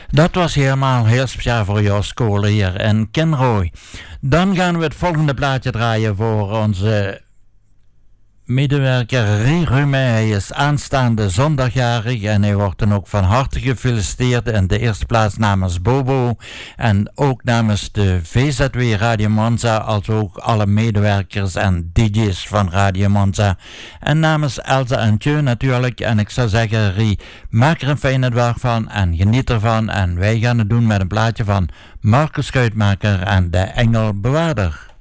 Dat was helemaal heel speciaal voor jouw school hier in Kinrooi. Dan gaan we het volgende plaatje draaien voor onze medewerker Rie Rume. Hij is aanstaande zondagjarig en hij wordt dan ook van harte gefeliciteerd. In de eerste plaats namens Bobo en ook namens de VZW Radio Monza, als ook alle medewerkers en DJ's van Radio Monza. En namens Elsa en Tjeu natuurlijk. En ik zou zeggen, Rie, maak er een fijne dag van en geniet ervan. En wij gaan het doen met een plaatje van Marcus Schuitmaker en de Engelbewaarder.